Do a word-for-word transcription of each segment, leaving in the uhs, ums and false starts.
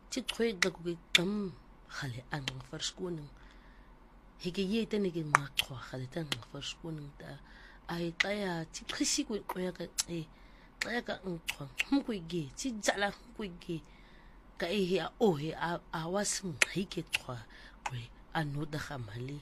ti khwe ga ku qam khale an farskoning heke yete ne ke ngaqwa khale tan farskoning ta ai qaya ti khisi ku qoya ka e qaya ka ngqwa mku ge ti jala mku ge ka e a o he a was ngike qwa kwe ano da khamali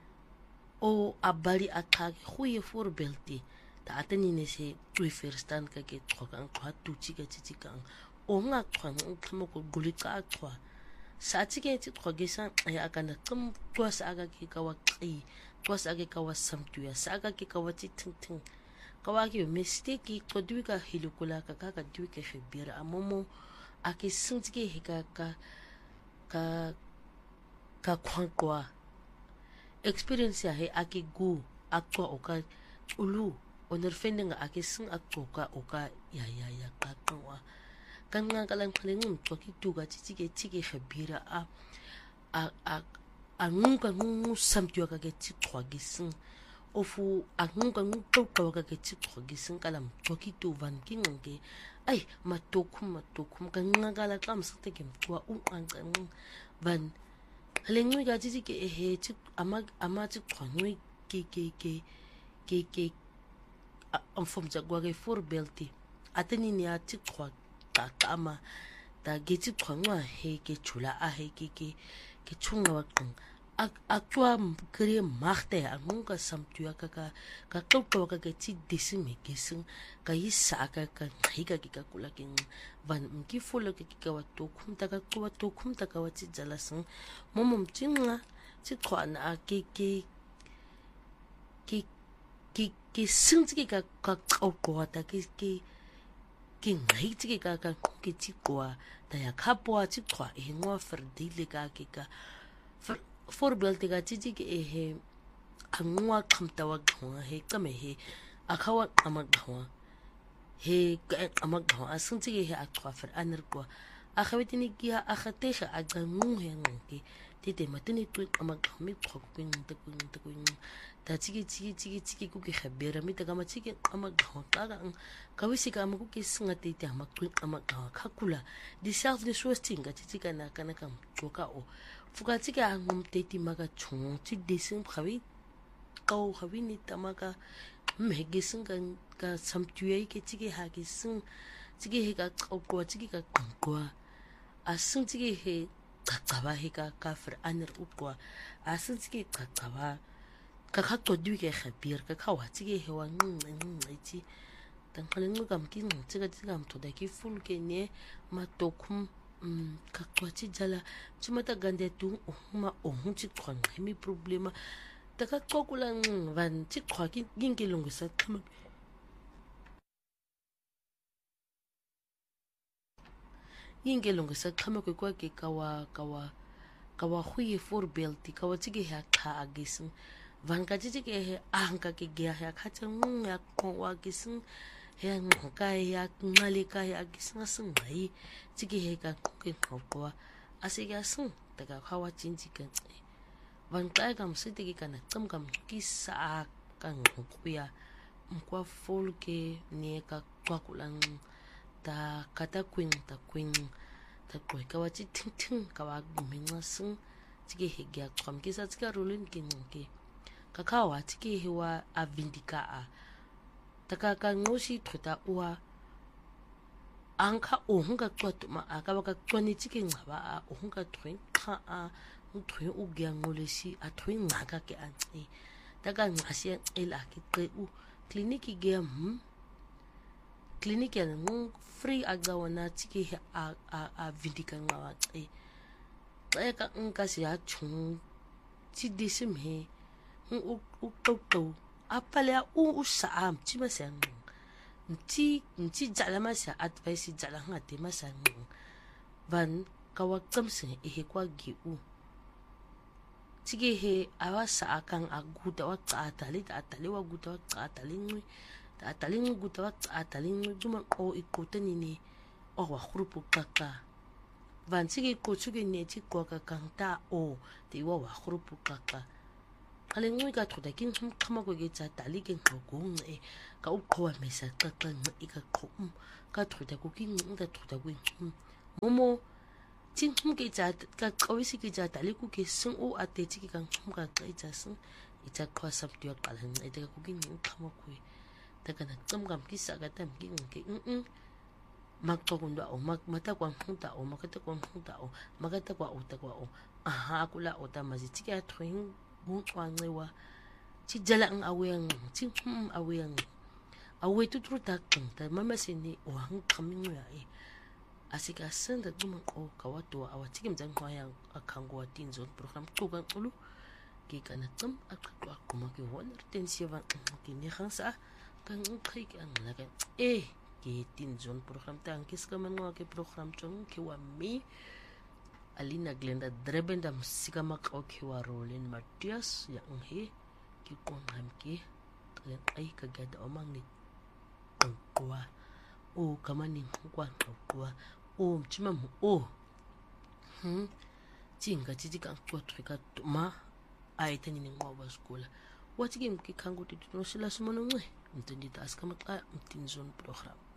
o abali akhage goeie voorbeeldie ta ateni ne se tui verstaan ka ke qwa ka qwa tutsi ka tsi ka o nga qwa ngkhmo ko gulika qwa sa tsi ke tsi qwa ge sa ya kana qum qwa sa ga ke ka wa qi qwa sa ga ka wa samtu ya sa ga ke ka wa tsi ting ting ka wa ke mistake ko dui ka hilukula ka ka ka dui ke febira amomo ake sintike heka ka ka ka kwankwa experience ya he ake gu akwa oka ulu onerfending ake sing akwa oka ya ya ya ka kwa kanga kala ngaleng mtwa kituga titike tike khabira a a a anguka ngu samtwa ka ke tsikwa gising ofu anguka ngu toka ka ke tsikwa gising kala mtwa kitu van kinge ai matokum matokum kanga kala tlamsate ke mtwa unqanqan van lengwe ka titike ehe tsi ama ama tsikwa ngwe ke ke ke ke ke amfomja kwa ke voorbeeldie ateni ni atsikwa kama ta geti khangwa he ke chula a he ke ke ke chunga wa qeng akwa kre magte angunga samtua ka ka ka tlotlo ka ke tsi disime ke sing ka isa ka ka khika ke ka kula ke van mki folo ke ka wa to khumta ka kwa to khumta ka wa tsi jala sing momom tsinga tsi khwana a ke ke ke ke ke sing tsi ka ka qwa ta ke ke ke ngiti ke ka ka ke tsikwa ta ya khapwa tsikwa e ngwa ferdile ka ke ka voorbeeld ka tsi ke he angwa khamta wa gwa he kame he akhawa amagwa he amagwa asinti ke he akwa fer anerkwa akhawetini ki akhatesha agangu he ngke tete matini tu amagwa mi khok kwing te kwing te kwing ta tsiki tsiki tsiki tsiki ku ke khabera mi ta kama tsiki amagwa ka ka wisi ka maku ke singa te te amakwi amagwa khakula di self the sosting ka tsika na kana kam tsoka o fuka tsika ngum te ti maka chung tsi desin khawi ka o khawi ni tamaka mhege singa ka samtuye ke tsiki ha ke sing tsiki he ka qokwa tsiki ka qokwa asin tsiki he qaqaba he ka ka fer aner ukwa asin tsiki qaqaba ka ka todwi ke khabir ka ka wa tsiki he wa ngci tan khaleng ka mki tsika tsika mtho da ki full ke ne matokum ka kwati jala chimata gande tu uma ohun chi khwan mi problema ta ka qokula van chi khwa ki ginke lungisa khama ginke lungisa khama ko kwa ke kawa kawa kawa khuye voorbeeld ka wa tsike ha kha agisin van ka tsike he anka ke ge ya khatsa ngung ya kwa gisin he ngka ya ngale ka ya gisin asingai tsike he ka ke qokwa asika sin ta ka khawa chinji ka van ka ka msite ke kana tsam kam ki sa ka ngkuya mkwa folke ne ka kwakulang ta kata kwing ta kwing ta kwe ka wa chi ting ting ka wa gumenga sin tsike he gya kwam ke sa tsika rolin ke ngke ka ka wa tsike he wa avindika a ta ka ka ngoshi thota uwa anka ohunga kwatu ma aka baka kwani tsike ngaba a ohunga thwen kha a thwen u gya ngolesi a thwen ngaka ke anti ta ka ngasi ela ke ke u kliniki ge hm kliniki ya ngu free agawana tsike he a a vindika ngawa e ka nka si a chung tsi disim he u u to apale u u sa am tsi ma sa nti nti jala ma sa advice jala ngate ma sa van ka wa tsamse e he kwa gi u tsike he awa sa akang aguta wa tsata le ta le wa guta wa tsata le ngwi ta le ngwi guta wa tsata le ngwi juma o ikoteni ni o wa grupo kaka van tsike ko tsuke ne tsi kwa ka kanta o te wa wa grupo kaka kale ngwi ka thoda kin khum khama ko ge tsata le ke ngogong e ka u khowa mesa kaka ngwi ka khum ka thoda ko kin ka thoda ko momo ting chum ke ja ka qawisi ke ja dali ku ke sing o ateti ke kang chum ka qeja sing ita qwasa mntu yaqala ncede ku ke ngiqhamo kuyi takana cimgam kisa kata mkinke mm makxokundwa o mata kwa nxuta o makata kwa nxuta o makata kwa uta kwa o aha kula ota mazitike athoing bunxwancewa tijala ng aweng tinxum aweng awe tutruta qinta mama sini o hang qaminqa e asika senda duma o kawato awatike mzanqwaya akhango watinzo program xuka xulu ke kana cim aqaqwa quma ke one tensiva ke ni khansa kan nqik ang laga eh ke tinzon program tang kiska manwa ke program chong ke wa mi alina glenda drebenda musika makao ke wa rolin matias ya nghe ki kongham ke tlen ai ka gada omang ni kwa o kamani kwa kwa o mchima mu o hm tinga titika kwa trika ma ai tani ni ngwa skola wati ke mki khango ti no sila sumono ngwe mtendita aska maka mtinzon program